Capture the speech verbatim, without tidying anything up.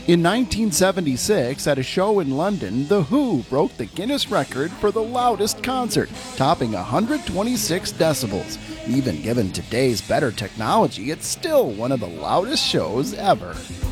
In nineteen seventy-six, at a show in London, The Who broke the Guinness record for the loudest concert, topping one hundred twenty-six decibels. Even given today's better technology, it's still one of the loudest shows ever.